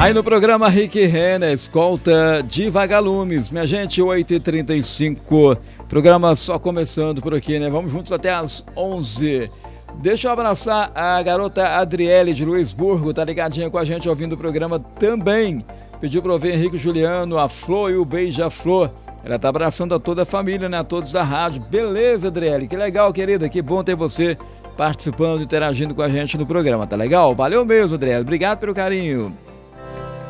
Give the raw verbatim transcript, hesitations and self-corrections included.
Aí no programa Rick Renner, escolta de Vagalumes. Minha gente, oito e trinta e cinco. Programa só começando por aqui, né? Vamos juntos até às onze. Deixa eu abraçar a garota Adriele de Luisburgo, tá ligadinha com a gente ouvindo o programa também. Pediu pra ouvir Henrique Juliano, a Flor e o Beija-Flor. Ela tá abraçando a toda a família, né? A todos da rádio. Beleza, Adriele? Que legal, querida. Que bom ter você participando, interagindo com a gente no programa. Tá legal? Valeu mesmo, Adriele. Obrigado pelo carinho.